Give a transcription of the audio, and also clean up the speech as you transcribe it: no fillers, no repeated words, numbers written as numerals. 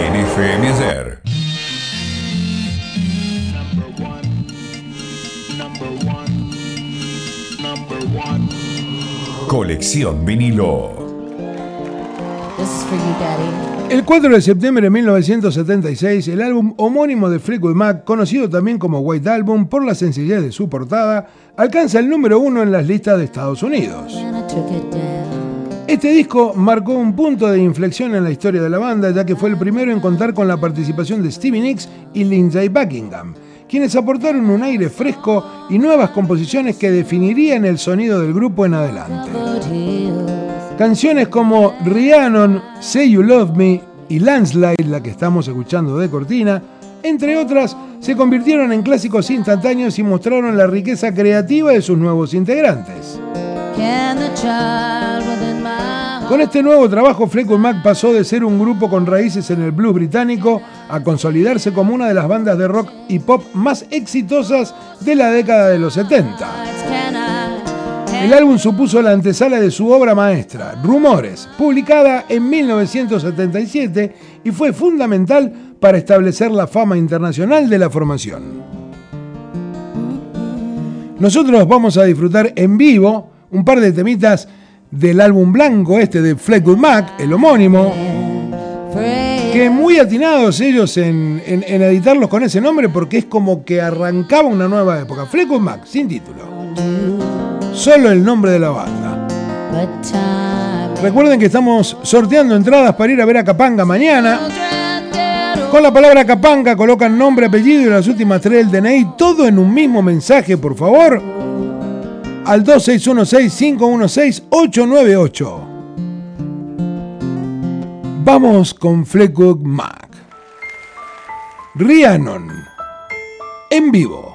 en FM Ayer. Colección vinilo. El 4 de septiembre de 1976, el álbum homónimo de Fleetwood Mac, conocido también como White Album por la sencillez de su portada, alcanza el número 1 en las listas de Estados Unidos. Este disco marcó un punto de inflexión en la historia de la banda, ya que fue el primero en contar con la participación de Stevie Nicks y Lindsey Buckingham, quienes aportaron un aire fresco y nuevas composiciones que definirían el sonido del grupo en adelante. Canciones como Rhiannon, Say You Love Me y Landslide, la que estamos escuchando de cortina, entre otras, se convirtieron en clásicos instantáneos y mostraron la riqueza creativa de sus nuevos integrantes. Con este nuevo trabajo, Fleetwood Mac pasó de ser un grupo con raíces en el blues británico a consolidarse como una de las bandas de rock y pop más exitosas de la década de los 70. El álbum supuso la antesala de su obra maestra, Rumores, publicada en 1977 y fue fundamental para establecer la fama internacional de la formación. Nosotros vamos a disfrutar en vivo un par de temitas del álbum blanco de Fleetwood Mac, el homónimo, que muy atinados ellos en editarlos con ese nombre porque es como que arrancaba una nueva época. Fleetwood Mac, sin título. Solo el nombre de la banda. Recuerden que estamos sorteando entradas para ir a ver a Capanga mañana. Con la palabra Capanga colocan nombre, apellido y las últimas 3 del DNI, todo en un mismo mensaje, por favor, al 2616-516-898. Vamos con Fleetwood Mac. Rhiannon, en vivo.